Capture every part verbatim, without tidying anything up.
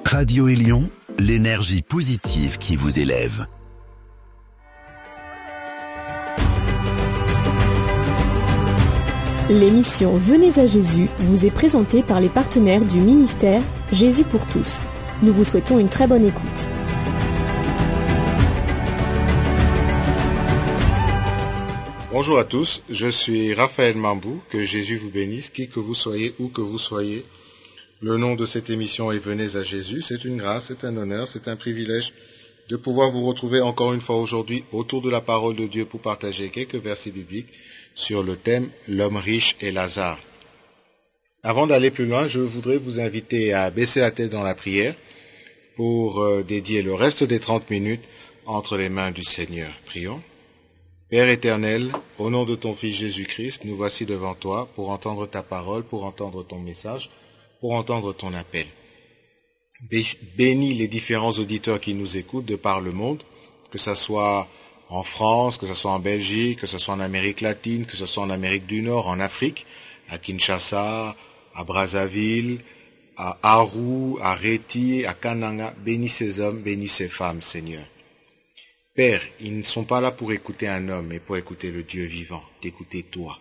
Radio Élion, l'énergie positive qui vous élève. L'émission Venez à Jésus vous est présentée par les partenaires du ministère Jésus pour tous. Nous vous souhaitons une très bonne écoute. Bonjour à tous, je suis Raphaël Mambou, que Jésus vous bénisse, qui que vous soyez, où que vous soyez. Le nom de cette émission est Venez à Jésus. C'est une grâce, c'est un honneur, c'est un privilège de pouvoir vous retrouver encore une fois aujourd'hui autour de la parole de Dieu pour partager quelques versets bibliques sur le thème « L'homme riche et Lazare ». Avant d'aller plus loin, je voudrais vous inviter à baisser la tête dans la prière pour euh, dédier le reste des trente minutes entre les mains du Seigneur. Prions. Père éternel, au nom de ton Fils Jésus-Christ, nous voici devant toi pour entendre ta parole, pour entendre ton message, pour entendre ton appel. Bénis les différents auditeurs qui nous écoutent de par le monde, que ce soit en France, que ce soit en Belgique, que ce soit en Amérique latine, que ce soit en Amérique du Nord, en Afrique, à Kinshasa, à Brazzaville, à Arou, à Reti, à Kananga. Bénis ces hommes, bénis ces femmes, Seigneur. Père, ils ne sont pas là pour écouter un homme, mais pour écouter le Dieu vivant, d'écouter toi.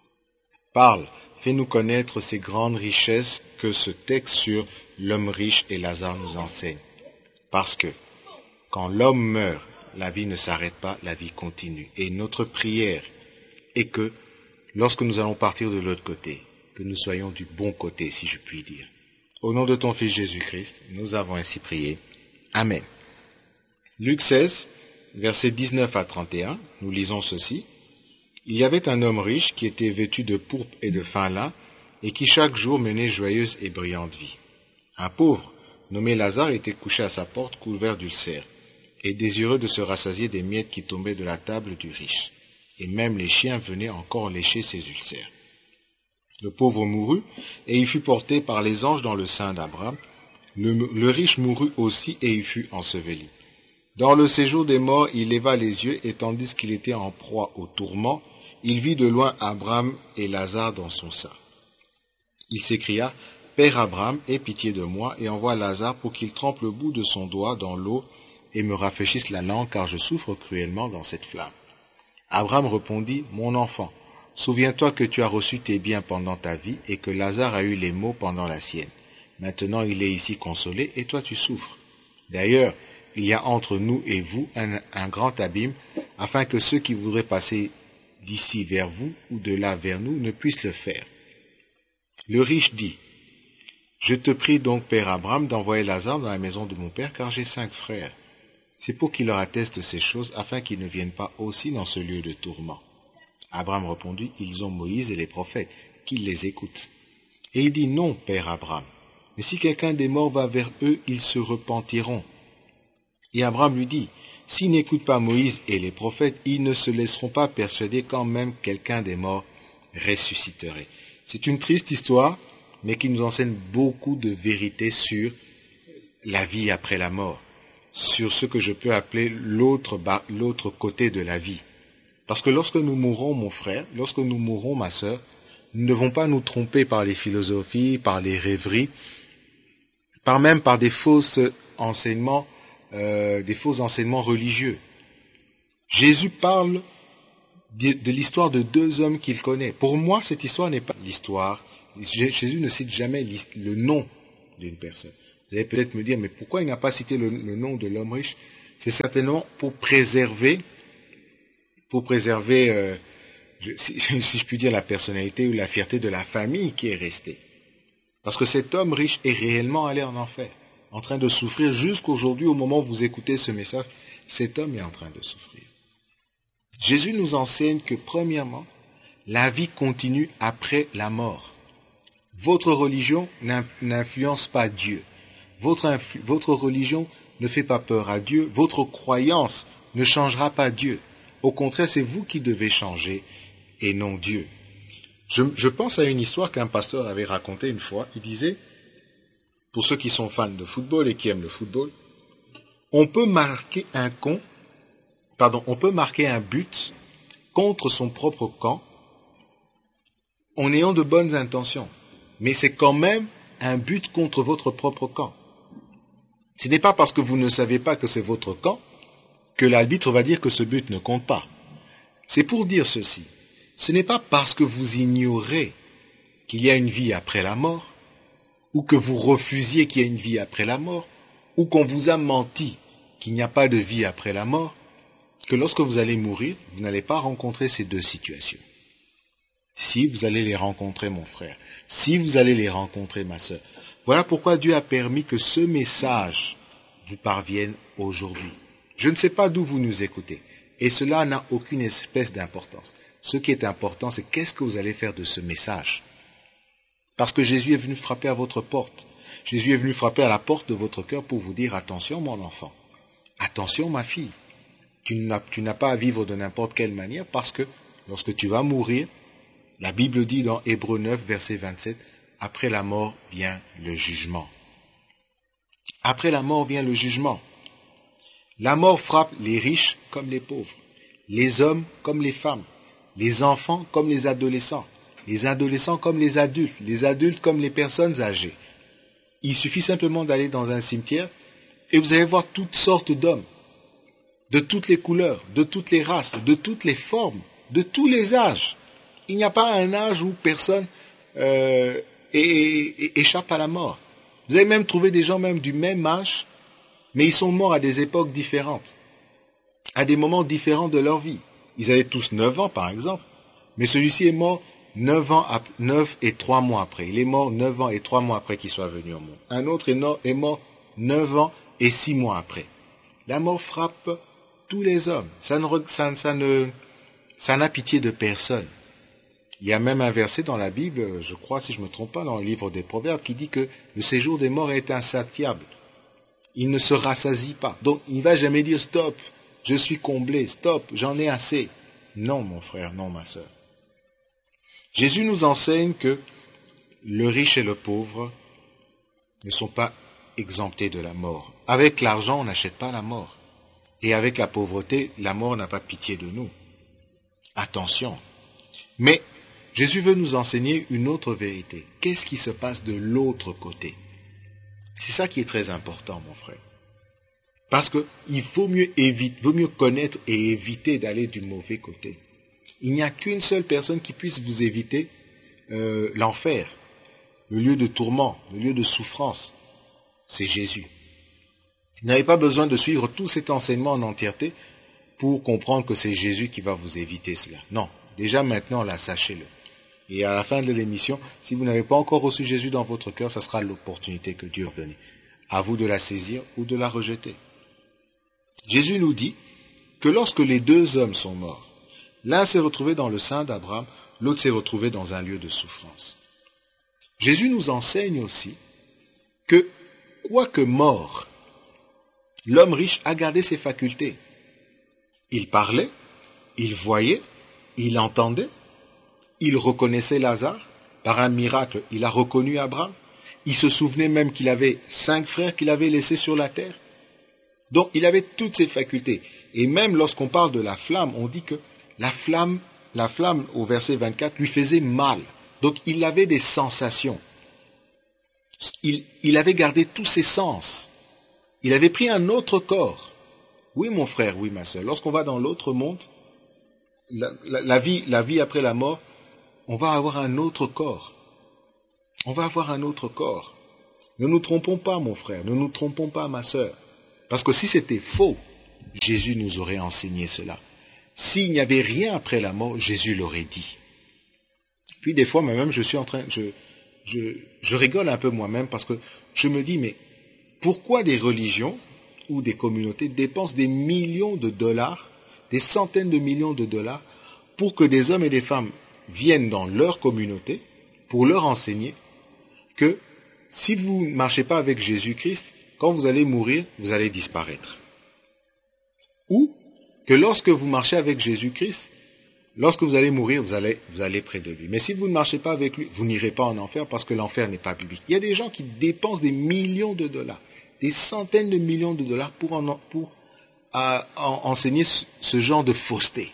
Parle, fais-nous connaître ces grandes richesses que ce texte sur l'homme riche et Lazare nous enseigne. Parce que quand l'homme meurt, la vie ne s'arrête pas, la vie continue. Et notre prière est que, lorsque nous allons partir de l'autre côté, que nous soyons du bon côté, si je puis dire. Au nom de ton Fils Jésus-Christ, nous avons ainsi prié. Amen. Luc seize, versets dix-neuf à trente et un, nous lisons ceci. Il y avait un homme riche qui était vêtu de pourpre et de fin lin, et qui chaque jour menait joyeuse et brillante vie. Un pauvre, nommé Lazare, était couché à sa porte couvert d'ulcères, et désireux de se rassasier des miettes qui tombaient de la table du riche. Et même les chiens venaient encore lécher ses ulcères. Le pauvre mourut, et il fut porté par les anges dans le sein d'Abraham. Le, le riche mourut aussi, et il fut enseveli. Dans le séjour des morts, il leva les yeux, et tandis qu'il était en proie au tourment, il vit de loin Abraham et Lazare dans son sein. Il s'écria, « Père Abraham, aie pitié de moi, et envoie Lazare pour qu'il trempe le bout de son doigt dans l'eau, et me rafraîchisse la langue, car je souffre cruellement dans cette flamme. » Abraham répondit, « Mon enfant, souviens-toi que tu as reçu tes biens pendant ta vie, et que Lazare a eu les maux pendant la sienne. Maintenant il est ici consolé, et toi tu souffres. D'ailleurs, il y a entre nous et vous un, un grand abîme, afin que ceux qui voudraient passer d'ici vers vous, ou de là vers nous, ne puissent le faire. » Le riche dit, « Je te prie donc, Père Abraham, d'envoyer Lazare dans la maison de mon père, car j'ai cinq frères. C'est pour qu'il leur atteste ces choses, afin qu'ils ne viennent pas aussi dans ce lieu de tourment. » Abraham répondit, « Ils ont Moïse et les prophètes, qu'ils les écoutent. » Et il dit, « Non, Père Abraham, mais si quelqu'un des morts va vers eux, ils se repentiront. » Et Abraham lui dit, « S'ils n'écoutent pas Moïse et les prophètes, ils ne se laisseront pas persuader quand même quelqu'un des morts ressusciterait. » C'est une triste histoire, mais qui nous enseigne beaucoup de vérités sur la vie après la mort, sur ce que je peux appeler l'autre, l'autre côté de la vie. Parce que lorsque nous mourrons, mon frère, lorsque nous mourrons, ma sœur, nous ne devons pas nous tromper par les philosophies, par les rêveries, par même par des fausses enseignements, euh, des faux enseignements religieux. Jésus parle de, de l'histoire de deux hommes qu'il connaît. Pour moi, cette histoire n'est pas l'histoire. Jésus ne cite jamais le nom d'une personne. Vous allez peut-être me dire, mais pourquoi il n'a pas cité le, le nom de l'homme riche? C'est certainement pour préserver, pour préserver, euh, je, si, si je puis dire, la personnalité ou la fierté de la famille qui est restée. Parce que cet homme riche est réellement allé en enfer, en train de souffrir jusqu'aujourd'hui, au moment où vous écoutez ce message, cet homme est en train de souffrir. Jésus nous enseigne que, premièrement, la vie continue après la mort. Votre religion n'influence pas Dieu. Votre, influ- votre religion ne fait pas peur à Dieu. Votre croyance ne changera pas Dieu. Au contraire, c'est vous qui devez changer et non Dieu. Je, je pense à une histoire qu'un pasteur avait racontée une fois. Il disait, pour ceux qui sont fans de football et qui aiment le football, on peut marquer un con, pardon, on peut marquer un but contre son propre camp en ayant de bonnes intentions. Mais c'est quand même un but contre votre propre camp. Ce n'est pas parce que vous ne savez pas que c'est votre camp que l'arbitre va dire que ce but ne compte pas. C'est pour dire ceci. Ce n'est pas parce que vous ignorez qu'il y a une vie après la mort, ou que vous refusiez qu'il y ait une vie après la mort, ou qu'on vous a menti qu'il n'y a pas de vie après la mort, que lorsque vous allez mourir, vous n'allez pas rencontrer ces deux situations. Si vous allez les rencontrer, mon frère, si vous allez les rencontrer, ma sœur, voilà pourquoi Dieu a permis que ce message vous parvienne aujourd'hui. Je ne sais pas d'où vous nous écoutez, et cela n'a aucune espèce d'importance. Ce qui est important, c'est qu'est-ce que vous allez faire de ce message. Parce que Jésus est venu frapper à votre porte. Jésus est venu frapper à la porte de votre cœur pour vous dire, attention mon enfant, attention ma fille, tu n'as, tu n'as pas à vivre de n'importe quelle manière parce que lorsque tu vas mourir, la Bible dit dans Hébreux neuf, verset vingt-sept, après la mort vient le jugement. Après la mort vient le jugement. La mort frappe les riches comme les pauvres, les hommes comme les femmes, les enfants comme les adolescents, les adolescents comme les adultes, les adultes comme les personnes âgées. Il suffit simplement d'aller dans un cimetière et vous allez voir toutes sortes d'hommes, de toutes les couleurs, de toutes les races, de toutes les formes, de tous les âges. Il n'y a pas un âge où personne euh, é- é- échappe à la mort. Vous allez même trouver des gens même du même âge, mais ils sont morts à des époques différentes, à des moments différents de leur vie. Ils avaient tous neuf ans par exemple, mais celui-ci est mort neuf ans, neuf et trois mois après. Il est mort neuf ans et trois mois après qu'il soit venu au monde. Un autre est, no, est mort neuf ans et six mois après. La mort frappe tous les hommes. Ça ne, ça, ça ne, ça n'a pitié de personne. Il y a même un verset dans la Bible, je crois, si je ne me trompe pas, dans le livre des Proverbes, qui dit que le séjour des morts est insatiable. Il ne se rassasie pas. Donc, il ne va jamais dire stop, je suis comblé, stop, j'en ai assez. Non, mon frère, non, ma sœur. Jésus nous enseigne que le riche et le pauvre ne sont pas exemptés de la mort. Avec l'argent, on n'achète pas la mort. Et avec la pauvreté, la mort n'a pas pitié de nous. Attention. Mais Jésus veut nous enseigner une autre vérité. Qu'est-ce qui se passe de l'autre côté? C'est ça qui est très important, mon frère. Parce qu'il faut mieux éviter, vaut mieux connaître et éviter d'aller du mauvais côté. Il n'y a qu'une seule personne qui puisse vous éviter euh, l'enfer, le lieu de tourment, le lieu de souffrance. C'est Jésus. Vous n'avez pas besoin de suivre tout cet enseignement en entièreté pour comprendre que c'est Jésus qui va vous éviter cela. Non, déjà maintenant, là, sachez-le. Et à la fin de l'émission, si vous n'avez pas encore reçu Jésus dans votre cœur, ça sera l'opportunité que Dieu a donnée. À vous de la saisir ou de la rejeter. Jésus nous dit que lorsque les deux hommes sont morts, l'un s'est retrouvé dans le sein d'Abraham, l'autre s'est retrouvé dans un lieu de souffrance. Jésus nous enseigne aussi que, quoique mort, l'homme riche a gardé ses facultés. Il parlait, il voyait, il entendait, il reconnaissait Lazare. Par un miracle, il a reconnu Abraham. Il se souvenait même qu'il avait cinq frères qu'il avait laissés sur la terre. Donc, il avait toutes ses facultés. Et même lorsqu'on parle de la flamme, on dit que la flamme, la flamme, au verset vingt-quatre, lui faisait mal. Donc, il avait des sensations. Il, il avait gardé tous ses sens. Il avait pris un autre corps. Oui, mon frère, oui, ma sœur. Lorsqu'on va dans l'autre monde, la, la, la vie, la vie après la mort, on va avoir un autre corps. On va avoir un autre corps. Ne nous trompons pas, mon frère. Ne nous trompons pas, ma sœur. Parce que si c'était faux, Jésus nous aurait enseigné cela. S'il n'y avait rien après la mort, Jésus l'aurait dit. Puis des fois, moi-même, je suis en train, je, je, je rigole un peu moi-même parce que je me dis, mais pourquoi des religions ou des communautés dépensent des millions de dollars, des centaines de millions de dollars, pour que des hommes et des femmes viennent dans leur communauté pour leur enseigner que si vous ne marchez pas avec Jésus-Christ, quand vous allez mourir, vous allez disparaître. Ou que lorsque vous marchez avec Jésus-Christ, lorsque vous allez mourir, vous allez, vous allez près de lui. Mais si vous ne marchez pas avec lui, vous n'irez pas en enfer parce que l'enfer n'est pas biblique. Il y a des gens qui dépensent des millions de dollars, des centaines de millions de dollars pour, en, pour à, en, enseigner ce, ce genre de fausseté.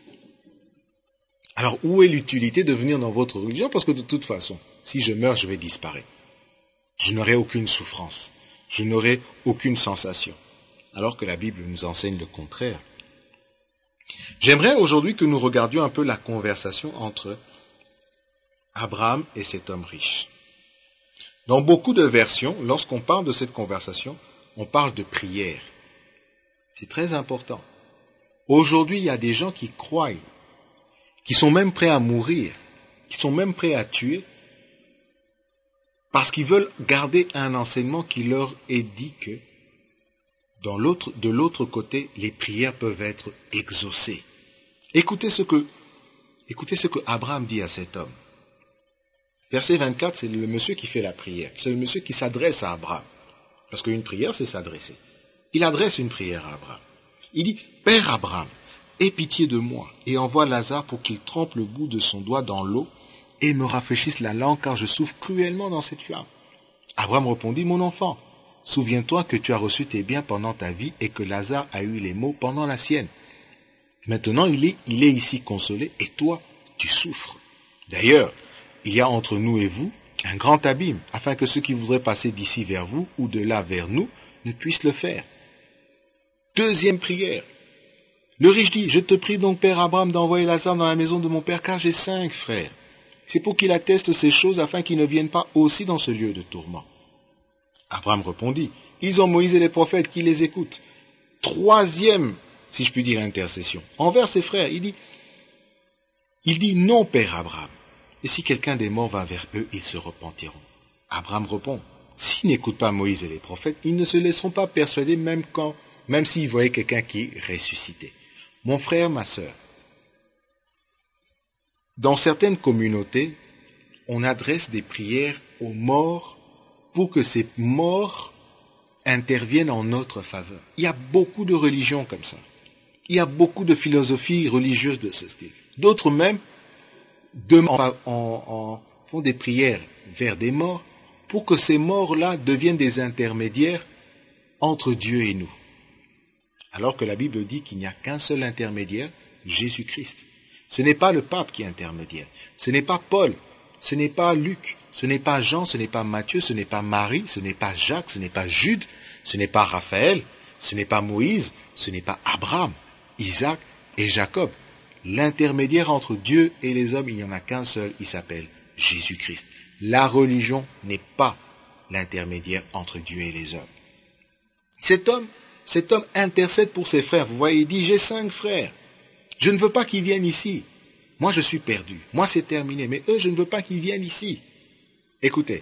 Alors, où est l'utilité de venir dans votre religion? Parce que de toute façon, si je meurs, je vais disparaître. Je n'aurai aucune souffrance. Je n'aurai aucune sensation. Alors que la Bible nous enseigne le contraire. J'aimerais aujourd'hui que nous regardions un peu la conversation entre Abraham et cet homme riche. Dans beaucoup de versions, lorsqu'on parle de cette conversation, on parle de prière. C'est très important. Aujourd'hui, il y a des gens qui croient, qui sont même prêts à mourir, qui sont même prêts à tuer, parce qu'ils veulent garder un enseignement qui leur est dit que dans l'autre, de l'autre côté, les prières peuvent être exaucées. Écoutez ce que, écoutez ce que Abraham dit à cet homme. Verset vingt-quatre, c'est le monsieur qui fait la prière. C'est le monsieur qui s'adresse à Abraham. Parce qu'une prière, c'est s'adresser. Il adresse une prière à Abraham. Il dit, « Père Abraham, aie pitié de moi et envoie Lazare pour qu'il trempe le bout de son doigt dans l'eau et me rafraîchisse la langue car je souffre cruellement dans cette flamme. » Abraham répondit, « Mon enfant, souviens-toi que tu as reçu tes biens pendant ta vie et que Lazare a eu les maux pendant la sienne. Maintenant, il est, il est ici consolé et toi, tu souffres. D'ailleurs, il y a entre nous et vous un grand abîme, afin que ceux qui voudraient passer d'ici vers vous ou de là vers nous ne puissent le faire. » Deuxième prière. Le riche dit, « Je te prie donc, Père Abraham, d'envoyer Lazare dans la maison de mon père, car j'ai cinq frères. C'est pour qu'il atteste ces choses afin qu'ils ne viennent pas aussi dans ce lieu de tourment. » Abraham répondit, « Ils ont Moïse et les prophètes qui les écoutent. » Troisième, si je puis dire, intercession. Envers ses frères, il dit, il dit, « Non, Père Abraham. Et si quelqu'un des morts va vers eux, ils se repentiront. » Abraham répond, « S'ils n'écoutent pas Moïse et les prophètes, ils ne se laisseront pas persuader même quand, même s'ils voyaient quelqu'un qui ressuscitait. » Mon frère, ma sœur, dans certaines communautés, on adresse des prières aux morts pour que ces morts interviennent en notre faveur. Il y a beaucoup de religions comme ça. Il y a beaucoup de philosophies religieuses de ce style. D'autres même en, en, en, font des prières vers des morts pour que ces morts-là deviennent des intermédiaires entre Dieu et nous. Alors que la Bible dit qu'il n'y a qu'un seul intermédiaire, Jésus-Christ. Ce n'est pas le pape qui est intermédiaire. Ce n'est pas Paul. Ce n'est pas Luc. Ce n'est pas Jean. Ce n'est pas Matthieu. Ce n'est pas Marie. Ce n'est pas Jacques. Ce n'est pas Jude. Ce n'est pas Raphaël. Ce n'est pas Moïse. Ce n'est pas Abraham, Isaac et Jacob. L'intermédiaire entre Dieu et les hommes, il n'y en a qu'un seul. Il s'appelle Jésus-Christ. La religion n'est pas l'intermédiaire entre Dieu et les hommes. Cet homme Cet homme intercède pour ses frères. Vous voyez, il dit, j'ai cinq frères. Je ne veux pas qu'ils viennent ici. Moi, je suis perdu. Moi, c'est terminé. Mais eux, je ne veux pas qu'ils viennent ici. Écoutez,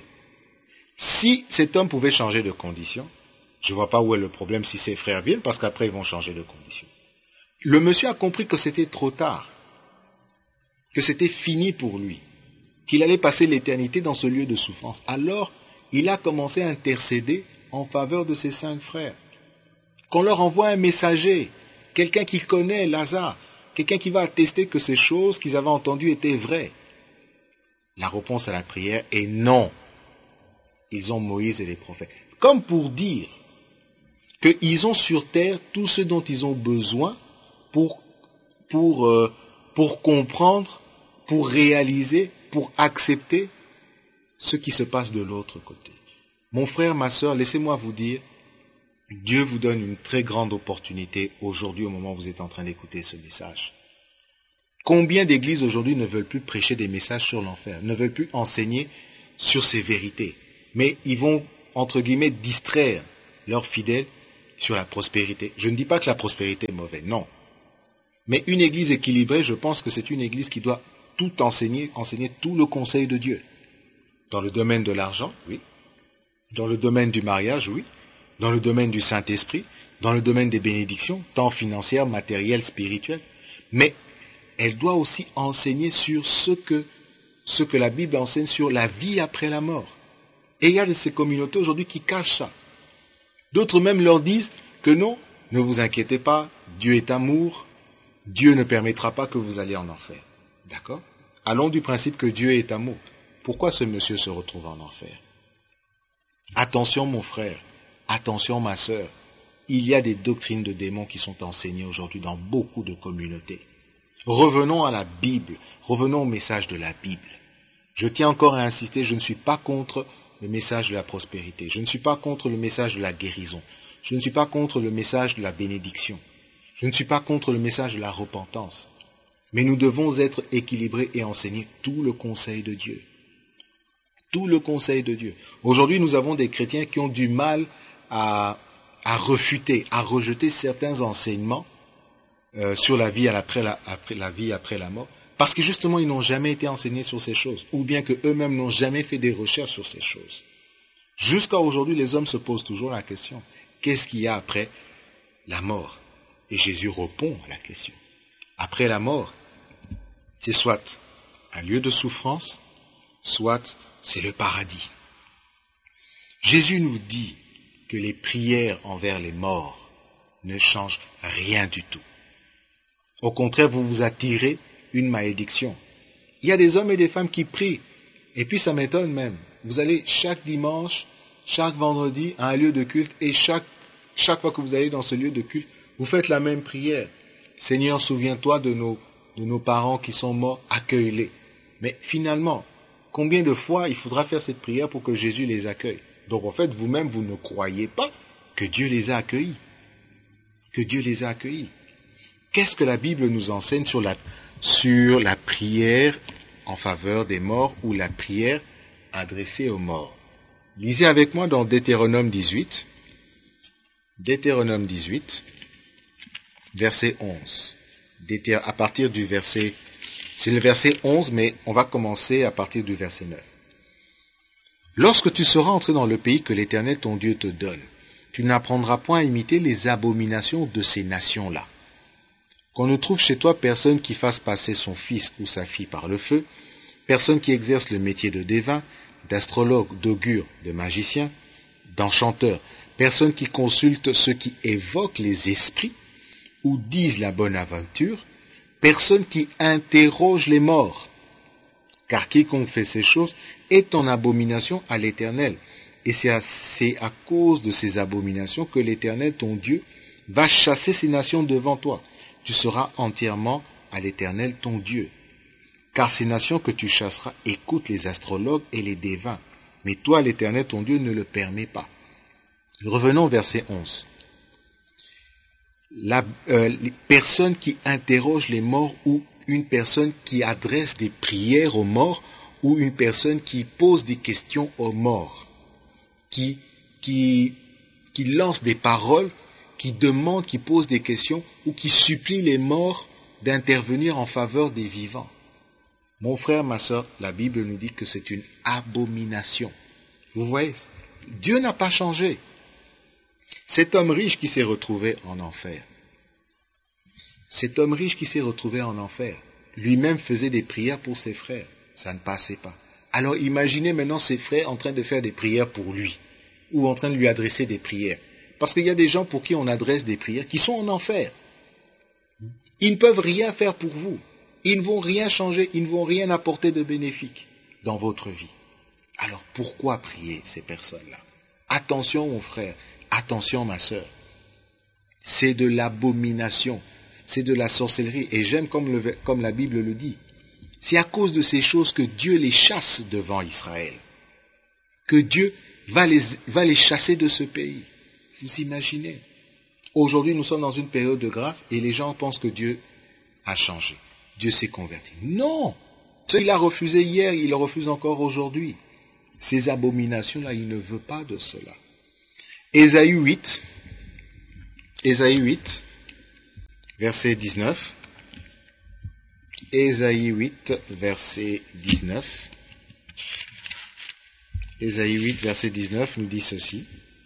si cet homme pouvait changer de condition, je ne vois pas où est le problème si ses frères viennent, parce qu'après, ils vont changer de condition. Le monsieur a compris que c'était trop tard, que c'était fini pour lui, qu'il allait passer l'éternité dans ce lieu de souffrance. Alors, il a commencé à intercéder en faveur de ses cinq frères. Qu'on leur envoie un messager, quelqu'un qu'il connaît, Lazare, quelqu'un qui va attester que ces choses qu'ils avaient entendues étaient vraies. La réponse à la prière est non. Ils ont Moïse et les prophètes. Comme pour dire qu'ils ont sur terre tout ce dont ils ont besoin pour, pour, euh, pour comprendre, pour réaliser, pour accepter ce qui se passe de l'autre côté. Mon frère, ma sœur, laissez-moi vous dire, Dieu vous donne une très grande opportunité aujourd'hui au moment où vous êtes en train d'écouter ce message. Combien d'églises aujourd'hui ne veulent plus prêcher des messages sur l'enfer, ne veulent plus enseigner sur ces vérités, mais ils vont, entre guillemets, distraire leurs fidèles sur la prospérité. Je ne dis pas que la prospérité est mauvaise, non. Mais une église équilibrée, je pense que c'est une église qui doit tout enseigner, enseigner tout le conseil de Dieu. Dans le domaine de l'argent, oui. Dans le domaine du mariage, oui. Dans le domaine du Saint-Esprit, dans le domaine des bénédictions, tant financières, matérielles, spirituelles. Mais elle doit aussi enseigner sur ce que, ce que la Bible enseigne sur la vie après la mort. Et il y a de ces communautés aujourd'hui qui cachent ça. D'autres même leur disent que non, ne vous inquiétez pas, Dieu est amour, Dieu ne permettra pas que vous alliez en enfer. D'accord ? Allons du principe que Dieu est amour. Pourquoi ce monsieur se retrouve en enfer ? Attention mon frère. Attention ma sœur, il y a des doctrines de démons qui sont enseignées aujourd'hui dans beaucoup de communautés. Revenons à la Bible, revenons au message de la Bible. Je tiens encore à insister, je ne suis pas contre le message de la prospérité. Je ne suis pas contre le message de la guérison. Je ne suis pas contre le message de la bénédiction. Je ne suis pas contre le message de la repentance. Mais nous devons être équilibrés et enseigner tout le conseil de Dieu. Tout le conseil de Dieu. Aujourd'hui, nous avons des chrétiens qui ont du mal à, à refuter, à rejeter certains enseignements euh, sur la vie après la, après la vie après la mort, parce que justement, ils n'ont jamais été enseignés sur ces choses, ou bien qu'eux-mêmes n'ont jamais fait des recherches sur ces choses. Jusqu'à aujourd'hui, les hommes se posent toujours la question, qu'est-ce qu'il y a après la mort? Et Jésus répond à la question. Après la mort, c'est soit un lieu de souffrance, soit c'est le paradis. Jésus nous dit que les prières envers les morts ne changent rien du tout. Au contraire, vous vous attirez une malédiction. Il y a des hommes et des femmes qui prient, et puis ça m'étonne même. Vous allez chaque dimanche, chaque vendredi à un lieu de culte, et chaque, chaque fois que vous allez dans ce lieu de culte, vous faites la même prière. Seigneur, souviens-toi de nos, de nos parents qui sont morts, accueille-les. Mais finalement, combien de fois il faudra faire cette prière pour que Jésus les accueille? Donc en fait, vous-même, vous ne croyez pas que Dieu les a accueillis. Que Dieu les a accueillis. Qu'est-ce que la Bible nous enseigne sur la, sur la prière en faveur des morts ou la prière adressée aux morts? Lisez avec moi dans Deutéronome dix-huit. Deutéronome dix-huit, verset onze. Déter, à partir du verset... C'est le verset onze, mais on va commencer à partir du verset neuf. Lorsque tu seras entré dans le pays que l'Éternel ton Dieu te donne, tu n'apprendras point à imiter les abominations de ces nations-là. Qu'on ne trouve chez toi personne qui fasse passer son fils ou sa fille par le feu, personne qui exerce le métier de devin, d'astrologue, d'augure, de magicien, d'enchanteur, personne qui consulte ceux qui évoquent les esprits ou disent la bonne aventure, personne qui interroge les morts, car quiconque fait ces choses est en abomination à l'Éternel. Et c'est à, c'est à cause de ces abominations que l'Éternel, ton Dieu, va chasser ces nations devant toi. Tu seras entièrement à l'Éternel, ton Dieu. Car ces nations que tu chasseras écoutent les astrologues et les devins. Mais toi, l'Éternel, ton Dieu, ne le permet pas. Revenons au verset onze. La, euh, les personnes qui interrogent les morts ou une personne qui adresse des prières aux morts ou une personne qui pose des questions aux morts, qui, qui, qui lance des paroles, qui demande, qui pose des questions ou qui supplie les morts d'intervenir en faveur des vivants. Mon frère, ma sœur, la Bible nous dit que c'est une abomination. Vous voyez, Dieu n'a pas changé. Cet homme riche qui s'est retrouvé en enfer, cet homme riche qui s'est retrouvé en enfer, lui-même faisait des prières pour ses frères. Ça ne passait pas. Alors imaginez maintenant ses frères en train de faire des prières pour lui, ou en train de lui adresser des prières. Parce qu'il y a des gens pour qui on adresse des prières qui sont en enfer. Ils ne peuvent rien faire pour vous. Ils ne vont rien changer, ils ne vont rien apporter de bénéfique dans votre vie. Alors pourquoi prier ces personnes-là? Attention mon frère, attention ma sœur. C'est de l'abomination, c'est de la sorcellerie. Et j'aime comme, le, comme la Bible le dit. C'est à cause de ces choses que Dieu les chasse devant Israël. Que Dieu va les, va les chasser de ce pays. Vous imaginez? Aujourd'hui, nous sommes dans une période de grâce et les gens pensent que Dieu a changé. Dieu s'est converti. Non! Ce qu'il a refusé hier, il le refuse encore aujourd'hui. Ces abominations-là, il ne veut pas de cela. Ésaïe huit, Ésaïe huit, verset dix-neuf. Ésaïe huit, verset dix-neuf. Ésaïe huit, verset dix-neuf nous dit ceci.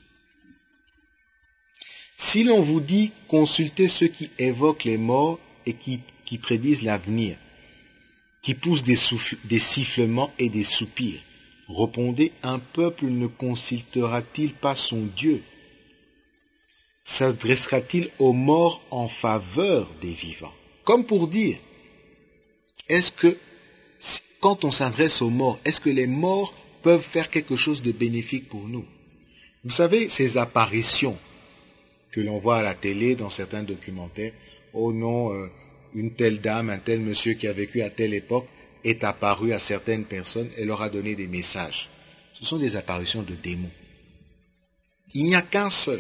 Si l'on vous dit, consultez ceux qui évoquent les morts et qui, qui prédisent l'avenir, qui poussent des, souffle, des sifflements et des soupirs, répondez, un peuple ne consultera-t-il pas son Dieu? S'adressera-t-il aux morts en faveur des vivants? Comme pour dire, est-ce que, quand on s'adresse aux morts, est-ce que les morts peuvent faire quelque chose de bénéfique pour nous? Vous savez, ces apparitions que l'on voit à la télé, dans certains documentaires, oh non, euh, une telle dame, un tel monsieur qui a vécu à telle époque est apparu à certaines personnes et leur a donné des messages. Ce sont des apparitions de démons. Il n'y a qu'un seul.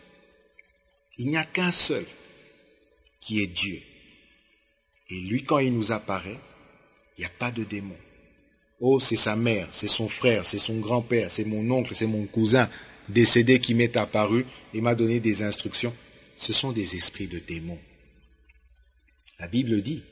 Il n'y a qu'un seul qui est Dieu. Et lui, quand il nous apparaît, il n'y a pas de démon. Oh, c'est sa mère, c'est son frère, c'est son grand-père, c'est mon oncle, c'est mon cousin décédé qui m'est apparu et m'a donné des instructions. Ce sont des esprits de démons. La Bible dit,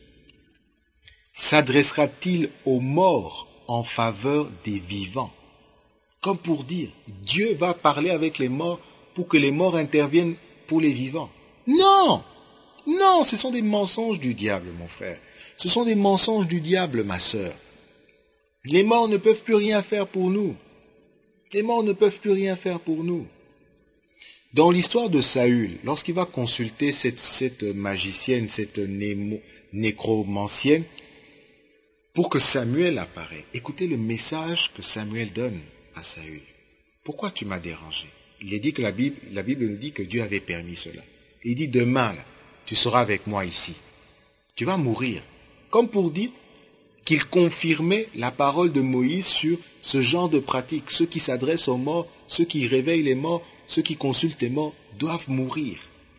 s'adressera-t-il aux morts en faveur des vivants? Comme pour dire, Dieu va parler avec les morts pour que les morts interviennent pour les vivants. Non! Non, ce sont des mensonges du diable, mon frère. Ce sont des mensonges du diable, ma sœur. Les morts ne peuvent plus rien faire pour nous. Les morts ne peuvent plus rien faire pour nous. Dans l'histoire de Saül, lorsqu'il va consulter cette, cette magicienne, cette némo, nécromancienne, pour que Samuel apparaisse, écoutez le message que Samuel donne à Saül. Pourquoi tu m'as dérangé? Il est dit que la Bible, la Bible nous dit que Dieu avait permis cela. Il dit, demain, là, tu seras avec moi ici. Tu vas mourir. Comme pour dire qu'il confirmait la parole de Moïse sur ce genre de pratique. Ceux qui s'adressent aux morts, ceux qui réveillent les morts, ceux qui consultent les morts, doivent mourir.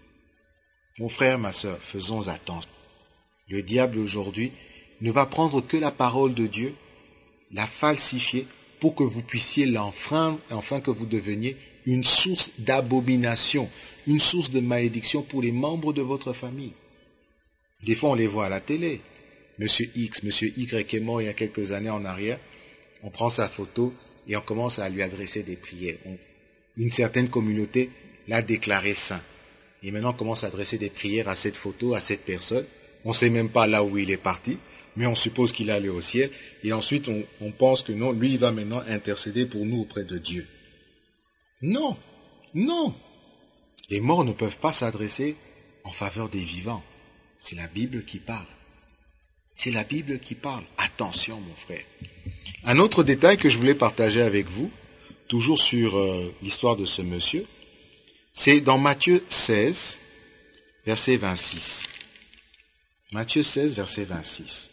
Mon frère, ma sœur, faisons attention. Le diable aujourd'hui ne va prendre que la parole de Dieu, la falsifier, pour que vous puissiez l'enfreindre, afin que vous deveniez une source d'abomination, une source de malédiction pour les membres de votre famille. Des fois, on les voit à la télé. Monsieur X, Monsieur Y est mort il y a quelques années en arrière. On prend sa photo et on commence à lui adresser des prières. On, une certaine communauté l'a déclaré saint. Et maintenant, on commence à adresser des prières à cette photo, à cette personne. On ne sait même pas là où il est parti, mais on suppose qu'il est allé au ciel. Et ensuite, on, on pense que non, lui, il va maintenant intercéder pour nous auprès de Dieu. Non, non. Les morts ne peuvent pas s'adresser en faveur des vivants. C'est la Bible qui parle. C'est la Bible qui parle. Attention, mon frère. Un autre détail que je voulais partager avec vous, toujours sur euh, l'histoire de ce monsieur, c'est dans Matthieu seize, verset vingt-six. Matthieu seize, verset vingt-six.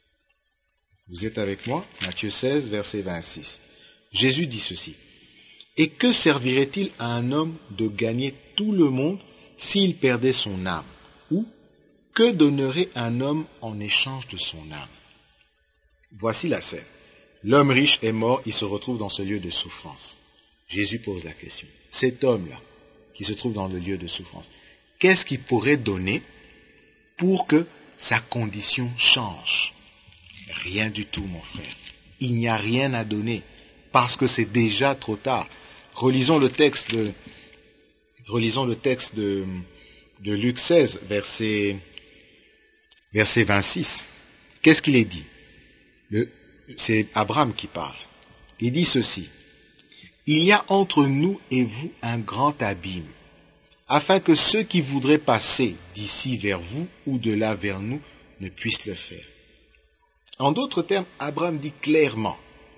Vous êtes avec moi? Matthieu seize, verset vingt-six. Jésus dit ceci. Et que servirait-il à un homme de gagner tout le monde s'il perdait son âme? Ou que donnerait un homme en échange de son âme? Voici la scène. L'homme riche est mort, il se retrouve dans ce lieu de souffrance. Jésus pose la question. Cet homme-là, qui se trouve dans le lieu de souffrance, qu'est-ce qu'il pourrait donner pour que sa condition change? Rien du tout, mon frère. Il n'y a rien à donner, parce que c'est déjà trop tard. Relisons le texte de, relisons le texte de, de Luc seize, verset, verset vingt-six. Qu'est-ce qu'il est dit? Le, c'est Abraham qui parle. Il dit ceci. Il y a entre nous et vous un grand abîme, afin que ceux qui voudraient passer d'ici vers vous ou de là vers nous ne puissent le faire. En d'autres termes, Abraham dit clairement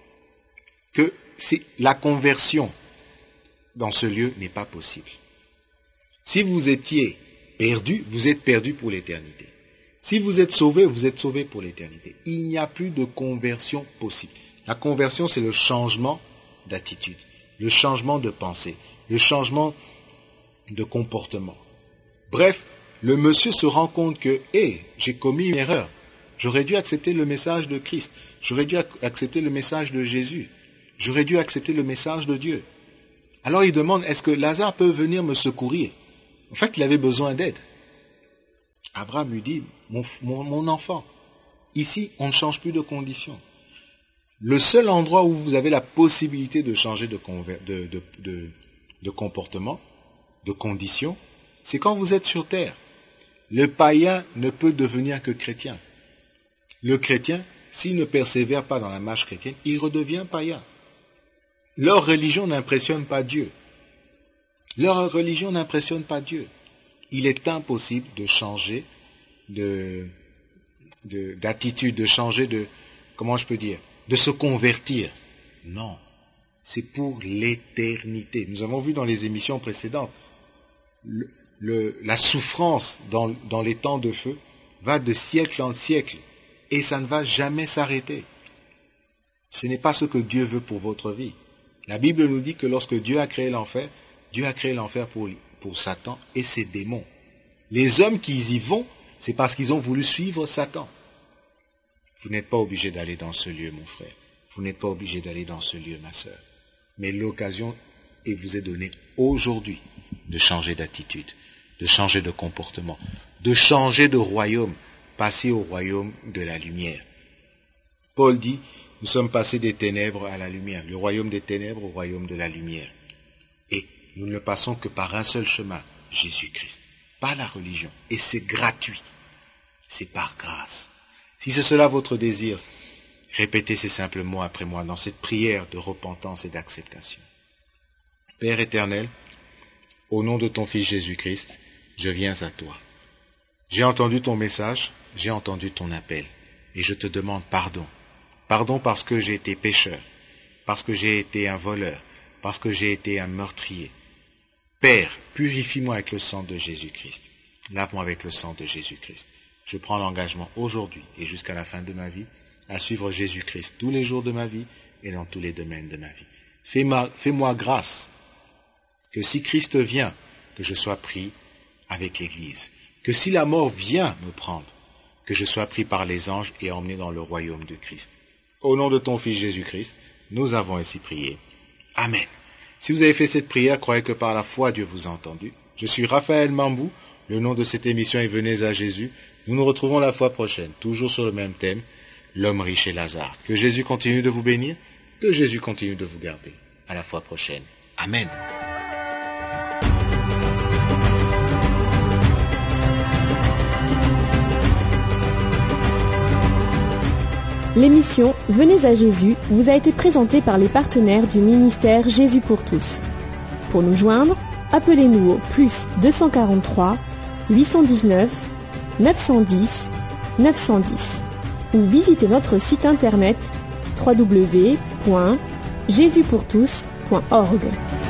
que c'est la conversion dans ce lieu n'est pas possible. Si vous étiez perdu, vous êtes perdu pour l'éternité. Si vous êtes sauvé, vous êtes sauvé pour l'éternité. Il n'y a plus de conversion possible. La conversion, c'est le changement d'attitude, le changement de pensée, le changement de comportement. Bref, le monsieur se rend compte que, hé, hey, j'ai commis une erreur. J'aurais dû accepter le message de Christ. J'aurais dû accepter le message de Jésus. J'aurais dû accepter le message de Dieu. Alors il demande, est-ce que Lazare peut venir me secourir? En fait, il avait besoin d'aide. Abraham lui dit, mon, mon, mon enfant, ici, on ne change plus de conditions. Le seul endroit où vous avez la possibilité de changer de, de, de, de, de comportement, de conditions, c'est quand vous êtes sur terre. Le païen ne peut devenir que chrétien. Le chrétien, s'il ne persévère pas dans la marche chrétienne, il redevient païen. Leur religion n'impressionne pas Dieu. Leur religion n'impressionne pas Dieu. Il est impossible de changer de, de, d'attitude, de changer de, comment je peux dire, de se convertir. Non, c'est pour l'éternité. Nous avons vu dans les émissions précédentes, le, le, la souffrance dans, dans les temps de feu va de siècle en siècle et ça ne va jamais s'arrêter. Ce n'est pas ce que Dieu veut pour votre vie. La Bible nous dit que lorsque Dieu a créé l'enfer, Dieu a créé l'enfer pour, pour Satan et ses démons. Les hommes qui y vont, c'est parce qu'ils ont voulu suivre Satan. Vous n'êtes pas obligé d'aller dans ce lieu, mon frère. Vous n'êtes pas obligé d'aller dans ce lieu, ma sœur. Mais l'occasion vous est donnée aujourd'hui de changer d'attitude, de changer de comportement, de changer de royaume, passer au royaume de la lumière. Paul dit, nous sommes passés des ténèbres à la lumière, le royaume des ténèbres au royaume de la lumière. Et nous ne le passons que par un seul chemin, Jésus-Christ, pas la religion. Et c'est gratuit, c'est par grâce. Si c'est cela votre désir, répétez ces simples mots après moi dans cette prière de repentance et d'acceptation. Père éternel, au nom de ton Fils Jésus-Christ, je viens à toi. J'ai entendu ton message, j'ai entendu ton appel, et je te demande pardon. Pardon parce que j'ai été pécheur, parce que j'ai été un voleur, parce que j'ai été un meurtrier. Père, purifie-moi avec le sang de Jésus-Christ. Lave-moi avec le sang de Jésus-Christ. Je prends l'engagement aujourd'hui et jusqu'à la fin de ma vie à suivre Jésus-Christ tous les jours de ma vie et dans tous les domaines de ma vie. Fais-moi, fais-moi grâce que si Christ vient, que je sois pris avec l'Église. Que si la mort vient me prendre, que je sois pris par les anges et emmené dans le royaume de Christ. Au nom de ton Fils Jésus-Christ, nous avons ainsi prié. Amen. Si vous avez fait cette prière, croyez que par la foi Dieu vous a entendu. Je suis Raphaël Mambou, le nom de cette émission est Venez à Jésus. Nous nous retrouvons la fois prochaine, toujours sur le même thème, l'homme riche et Lazare. Que Jésus continue de vous bénir, que Jésus continue de vous garder. À la fois prochaine. Amen. L'émission Venez à Jésus vous a été présentée par les partenaires du ministère Jésus pour tous. Pour nous joindre, appelez-nous au plus deux cent quarante-trois, huit cent dix-neuf, neuf cent dix, neuf cent dix ou visitez notre site internet w w w point jésus pour tous point org.